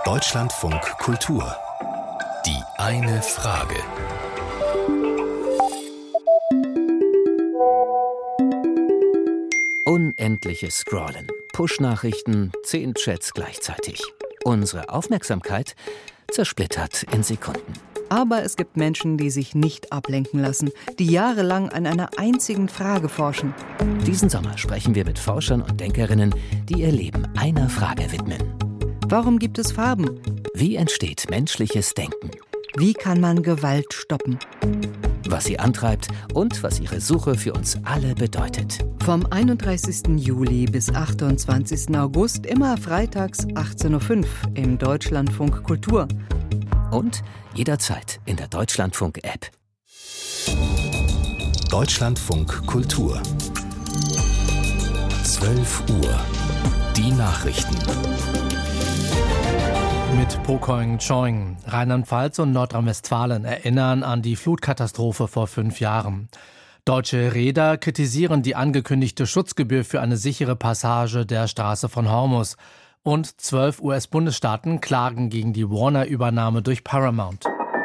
Deutschlandfunk Kultur. Die eine Frage. Unendliches Scrollen, Push-Nachrichten, 10 Chats gleichzeitig. Unsere Aufmerksamkeit zersplittert in Sekunden. Aber es gibt Menschen, die sich nicht ablenken lassen, die jahrelang an einer einzigen Frage forschen. Diesen Sommer sprechen wir mit Forschern und Denkerinnen, die ihr Leben einer Frage widmen. Warum gibt es Farben? Wie entsteht menschliches Denken? Wie kann man Gewalt stoppen? Was sie antreibt und was ihre Suche für uns alle bedeutet. Vom 31. Juli bis 28. August, immer freitags 18.05 Uhr im Deutschlandfunk Kultur. Und jederzeit in der Deutschlandfunk-App. Deutschlandfunk Kultur. 12 Uhr. Die Nachrichten. Mit Pokoing Choing. Rheinland-Pfalz und Nordrhein-Westfalen erinnern an die Flutkatastrophe vor 5 Jahren. Deutsche Reeder kritisieren die angekündigte Schutzgebühr für eine sichere Passage der Straße von Hormuz. Und 12 US-Bundesstaaten klagen gegen die Warner-Übernahme durch Paramount.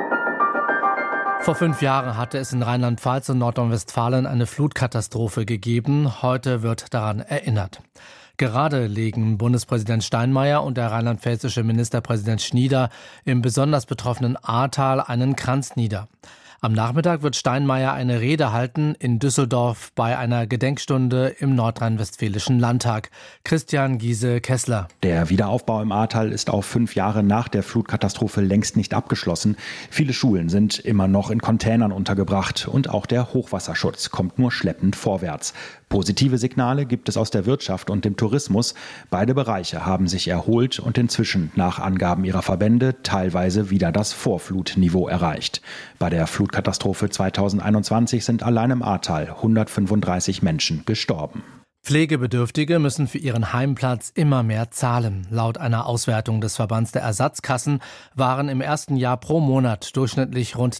Vor 5 Jahren hatte es in Rheinland-Pfalz und Nordrhein-Westfalen eine Flutkatastrophe gegeben. Heute wird daran erinnert. Gerade legen Bundespräsident Steinmeier und der rheinland-pfälzische Ministerpräsident Schnieder im besonders betroffenen Ahrtal einen Kranz nieder. Am Nachmittag wird Steinmeier eine Rede halten in Düsseldorf bei einer Gedenkstunde im Nordrhein-Westfälischen Landtag. Christian Giese-Kessler. Der Wiederaufbau im Ahrtal ist auch 5 Jahre nach der Flutkatastrophe längst nicht abgeschlossen. Viele Schulen sind immer noch in Containern untergebracht und auch der Hochwasserschutz kommt nur schleppend vorwärts. Positive Signale gibt es aus der Wirtschaft und dem Tourismus. Beide Bereiche haben sich erholt und inzwischen nach Angaben ihrer Verbände teilweise wieder das Vorflutniveau erreicht. Bei der Flutkatastrophe 2021 sind allein im Ahrtal 135 Menschen gestorben. Pflegebedürftige müssen für ihren Heimplatz immer mehr zahlen. Laut einer Auswertung des Verbands der Ersatzkassen waren im ersten Jahr pro Monat durchschnittlich rund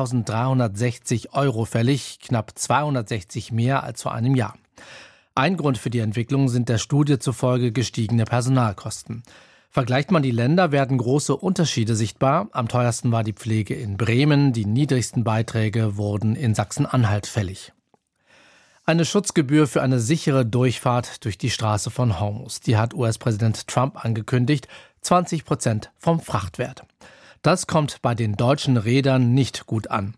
3.360 € fällig, knapp 260 mehr als vor einem Jahr. Ein Grund für die Entwicklung sind der Studie zufolge gestiegene Personalkosten. Vergleicht man die Länder, werden große Unterschiede sichtbar. Am teuersten war die Pflege in Bremen, die niedrigsten Beiträge wurden in Sachsen-Anhalt fällig. Eine Schutzgebühr für eine sichere Durchfahrt durch die Straße von Hormuz. Die hat US-Präsident Trump angekündigt, 20% vom Frachtwert. Das kommt bei den deutschen Reedern nicht gut an.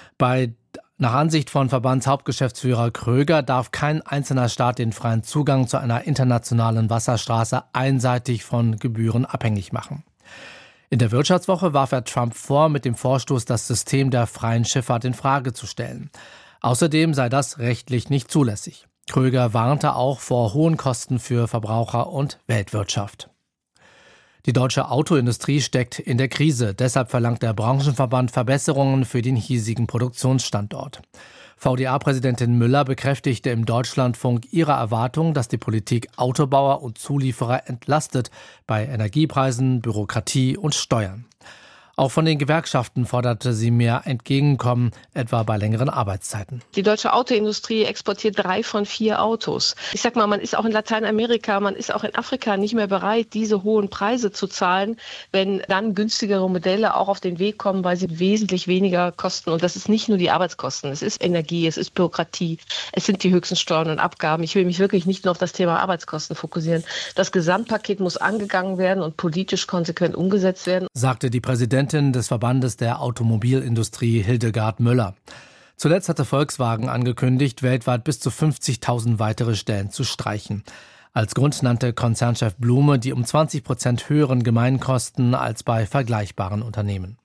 Nach Ansicht von Verbandshauptgeschäftsführer Kröger darf kein einzelner Staat den freien Zugang zu einer internationalen Wasserstraße einseitig von Gebühren abhängig machen. In der Wirtschaftswoche warf er Trump vor, mit dem Vorstoß das System der freien Schifffahrt in Frage zu stellen. Außerdem sei das rechtlich nicht zulässig. Kröger warnte auch vor hohen Kosten für Verbraucher und Weltwirtschaft. Die deutsche Autoindustrie steckt in der Krise. Deshalb verlangt der Branchenverband Verbesserungen für den hiesigen Produktionsstandort. VDA-Präsidentin Müller bekräftigte im Deutschlandfunk ihre Erwartung, dass die Politik Autobauer und Zulieferer entlastet bei Energiepreisen, Bürokratie und Steuern. Auch von den Gewerkschaften forderte sie mehr Entgegenkommen, etwa bei längeren Arbeitszeiten. Die deutsche Autoindustrie exportiert 3 von 4 Autos. Ich sag mal, man ist auch in Lateinamerika, man ist auch in Afrika nicht mehr bereit, diese hohen Preise zu zahlen, wenn dann günstigere Modelle auch auf den Weg kommen, weil sie wesentlich weniger kosten. Und das ist nicht nur die Arbeitskosten, es ist Energie, es ist Bürokratie, es sind die höchsten Steuern und Abgaben. Ich will mich wirklich nicht nur auf das Thema Arbeitskosten fokussieren. Das Gesamtpaket muss angegangen werden und politisch konsequent umgesetzt werden, sagte die Präsidentin des Verbandes der Automobilindustrie Hildegard Müller. Zuletzt hatte Volkswagen angekündigt, weltweit bis zu 50.000 weitere Stellen zu streichen. Als Grund nannte Konzernchef Blume die um 20% höheren Gemeinkosten als bei vergleichbaren Unternehmen.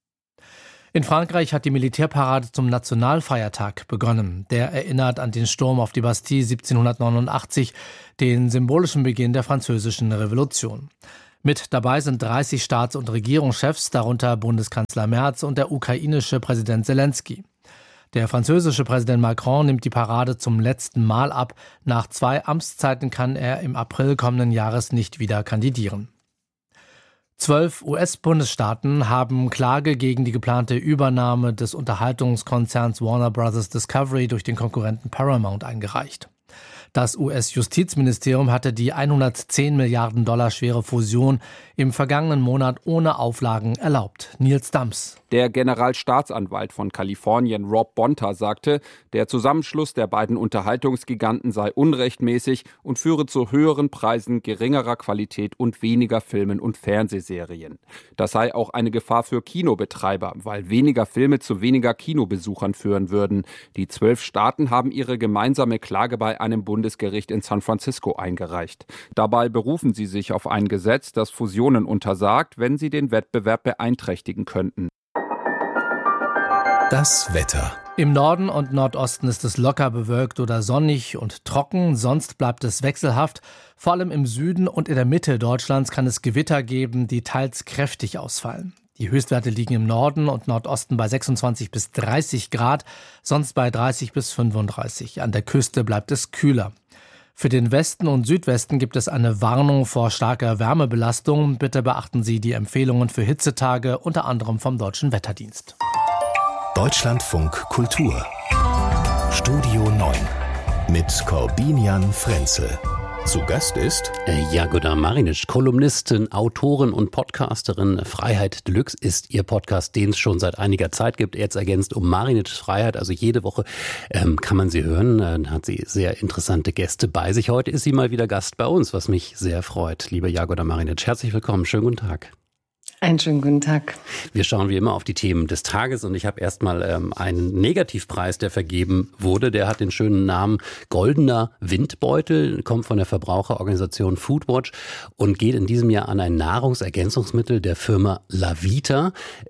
In Frankreich hat die Militärparade zum Nationalfeiertag begonnen. Der erinnert an den Sturm auf die Bastille 1789, den symbolischen Beginn der Französischen Revolution. Mit dabei sind 30 Staats- und Regierungschefs, darunter Bundeskanzler Merz und der ukrainische Präsident Zelensky. Der französische Präsident Macron nimmt die Parade zum letzten Mal ab. Nach 2 Amtszeiten kann er im April kommenden Jahres nicht wieder kandidieren. 12 US-Bundesstaaten haben Klage gegen die geplante Übernahme des Unterhaltungskonzerns Warner Bros. Discovery durch den Konkurrenten Paramount eingereicht. Das US-Justizministerium hatte die 110 Milliarden Dollar schwere Fusion im vergangenen Monat ohne Auflagen erlaubt. Nils Dams. Der Generalstaatsanwalt von Kalifornien, Rob Bonta, sagte, der Zusammenschluss der beiden Unterhaltungsgiganten sei unrechtmäßig und führe zu höheren Preisen, geringerer Qualität und weniger Filmen und Fernsehserien. Das sei auch eine Gefahr für Kinobetreiber, weil weniger Filme zu weniger Kinobesuchern führen würden. Die 12 Staaten haben ihre gemeinsame Klage bei einem Bundesgericht in San Francisco eingereicht. Dabei berufen sie sich auf ein Gesetz, das Fusionen untersagt, wenn sie den Wettbewerb beeinträchtigen könnten. Das Wetter. Im Norden und Nordosten ist es locker bewölkt oder sonnig und trocken, sonst bleibt es wechselhaft. Vor allem im Süden und in der Mitte Deutschlands kann es Gewitter geben, die teils kräftig ausfallen. Die Höchstwerte liegen im Norden und Nordosten bei 26 bis 30 Grad, sonst bei 30 bis 35. An der Küste bleibt es kühler. Für den Westen und Südwesten gibt es eine Warnung vor starker Wärmebelastung. Bitte beachten Sie die Empfehlungen für Hitzetage, unter anderem vom Deutschen Wetterdienst. Deutschlandfunk Kultur. Studio 9 mit Korbinian Frenzel. Zu Gast ist Jagoda Marinic, Kolumnistin, Autorin und Podcasterin. Freiheit Deluxe ist ihr Podcast, den es schon seit einiger Zeit gibt. Jetzt ergänzt um Marinics Freiheit, also jede Woche kann man sie hören. Dann hat sie sehr interessante Gäste bei sich. Heute ist sie mal wieder Gast bei uns, was mich sehr freut. Liebe Jagoda Marinic, herzlich willkommen. Schönen guten Tag. Einen schönen guten Tag. Wir schauen wie immer auf die Themen des Tages und ich habe erstmal einen Negativpreis, der vergeben wurde. Der hat den schönen Namen Goldener Windbeutel, kommt von der Verbraucherorganisation Foodwatch und geht in diesem Jahr an ein Nahrungsergänzungsmittel der Firma Lavita.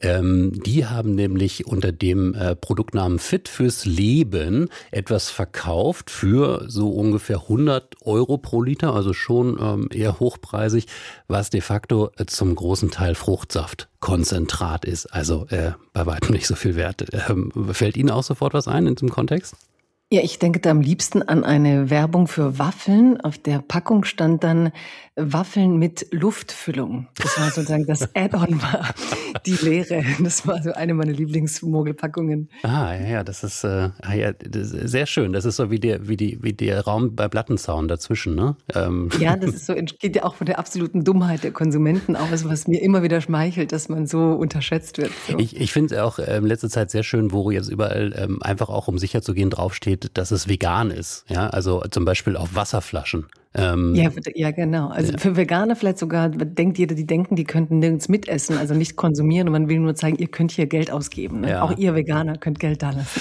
Die haben nämlich unter dem Produktnamen Fit fürs Leben etwas verkauft für so ungefähr 100 € pro Liter, also schon eher hochpreisig, was de facto zum großen Teil Fruchtsaftkonzentrat ist, also bei weitem nicht so viel wert. Fällt Ihnen auch sofort was ein in diesem Kontext? Ja, ich denke da am liebsten an eine Werbung für Waffeln. Auf der Packung stand dann Waffeln mit Luftfüllung. Das war sozusagen das Add-on, war die Leere. Das war so eine meiner Lieblingsmogelpackungen. Ja, das ist, das ist sehr schön. Das ist so wie der Raum bei Plattenzaun dazwischen, ne? Ja, das ist so, geht ja auch von der absoluten Dummheit der Konsumenten aus, was mir immer wieder schmeichelt, dass man so unterschätzt wird. So. Ich finde es auch in letzter Zeit sehr schön, wo jetzt überall einfach auch, um sicher zu gehen, draufsteht, dass es vegan ist. Ja, also zum Beispiel auf Wasserflaschen. Ja, genau. Also für Veganer vielleicht sogar denkt jeder, die denken, die könnten nirgends mitessen, also nicht konsumieren und man will nur zeigen, ihr könnt hier Geld ausgeben. Ne? Ja. Auch ihr Veganer könnt Geld da lassen.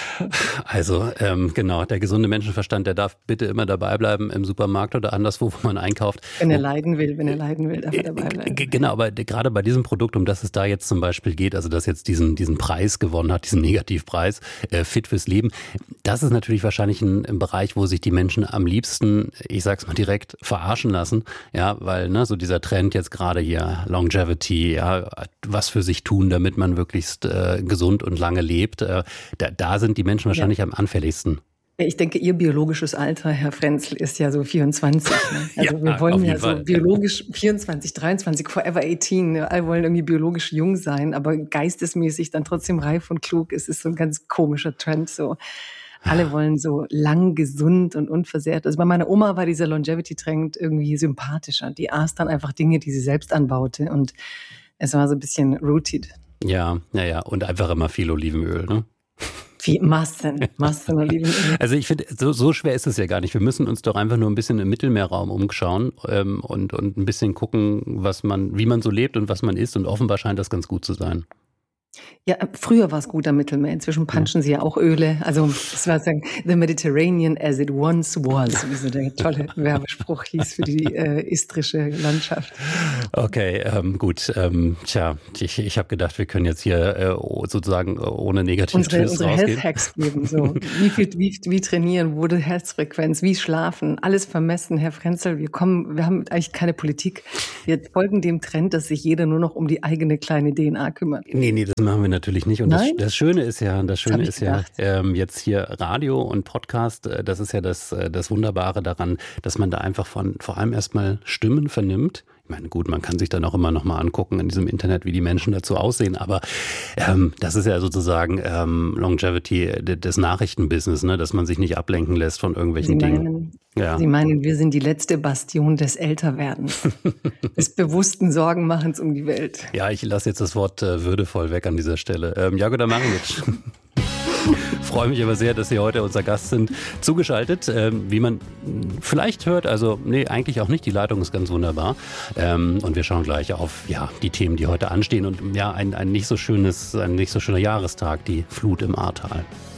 Also genau, der gesunde Menschenverstand, der darf bitte immer dabei bleiben im Supermarkt oder anderswo, wo man einkauft. Wenn er leiden will, darf er dabei bleiben. Genau, aber gerade bei diesem Produkt, um das es da jetzt zum Beispiel geht, also das jetzt diesen Preis gewonnen hat, diesen Negativpreis, Fit fürs Leben, das ist natürlich wahrscheinlich ein Bereich, wo sich die Menschen am liebsten, ich sag's mal direkt, verarschen lassen, ja, weil so dieser Trend jetzt gerade hier, Longevity, ja, was für sich tun, damit man möglichst gesund und lange lebt, da sind die Menschen wahrscheinlich am anfälligsten. Ich denke, Ihr biologisches Alter, Herr Frenzel, ist ja so 24. Ne? Also wir wollen ja so biologisch 24, 23, forever 18. Ne? Alle wollen irgendwie biologisch jung sein, aber geistesmäßig dann trotzdem reif und klug. Es ist so ein ganz komischer Trend. So, alle wollen so lang, gesund und unversehrt. Also bei meiner Oma war dieser Longevity-Trend irgendwie sympathischer. Die aß dann einfach Dinge, die sie selbst anbaute und es war so ein bisschen rooted. Ja. Und einfach immer viel Olivenöl, ne? Wie Massen Olivenöl. Also ich finde, so schwer ist es ja gar nicht. Wir müssen uns doch einfach nur ein bisschen im Mittelmeerraum umschauen und ein bisschen gucken, wie man so lebt und was man isst. Und offenbar scheint das ganz gut zu sein. Ja, früher war es gut am Mittelmeer. Inzwischen punchen sie ja auch Öle. Also es war sagen, the Mediterranean as it once was, wie so der tolle Werbespruch hieß für die istrische Landschaft. Okay, gut. Ich habe gedacht, wir können jetzt hier sozusagen ohne Negativ-Twist unsere rausgehen. Health Hacks geben. So. Wie trainieren, wo die Herzfrequenz, wie schlafen, alles vermessen, Herr Frenzel. Wir haben eigentlich keine Politik. Wir folgen dem Trend, dass sich jeder nur noch um die eigene kleine DNA kümmert. Nee, das machen wir natürlich nicht. Und das Schöne ist ja, jetzt hier Radio und Podcast, das ist ja das Wunderbare daran, dass man da einfach vor allem erstmal Stimmen vernimmt, Ich meine, gut, man kann sich dann auch immer noch mal angucken in diesem Internet, wie die Menschen dazu aussehen, aber das ist ja sozusagen Longevity des Nachrichtenbusiness, ne? Dass man sich nicht ablenken lässt von irgendwelchen Dingen. Ja. Sie meinen, wir sind die letzte Bastion des Älterwerdens, des bewussten Sorgenmachens um die Welt. Ja, ich lasse jetzt das Wort würdevoll weg an dieser Stelle. Jagoda Marinic. Freue mich aber sehr, dass Sie heute unser Gast sind. Zugeschaltet, wie man vielleicht hört, also nee, eigentlich auch nicht, die Leitung ist ganz wunderbar. Und wir schauen gleich auf die Themen, die heute anstehen und ein nicht so schöner Jahrestag, die Flut im Ahrtal.